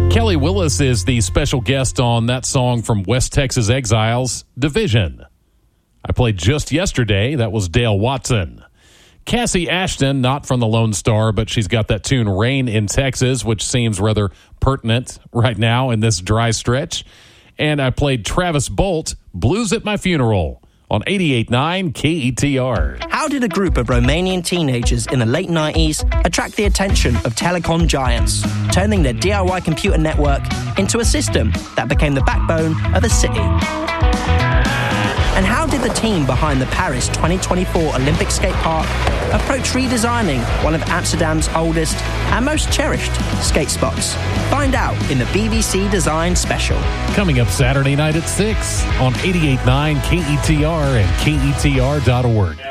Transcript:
Kelly Willis is the special guest on that song from West Texas Exiles, Division. I played just yesterday. That was Dale Watson. Cassie Ashton, not from the Lone Star, but she's got that tune Rain in Texas, which seems rather pertinent right now in this dry stretch. And I played Travis Bolt, Blues at My Funeral, on 88.9 KETR. How did a group of Romanian teenagers in the late 90s attract the attention of telecom giants, turning their DIY computer network into a system that became the backbone of a city? And how did the team behind the Paris 2024 Olympic skate park approach redesigning one of Amsterdam's oldest and most cherished skate spots? Find out in the BBC Design Special. Coming up Saturday night at 6 on 88.9 KETR and KETR.org.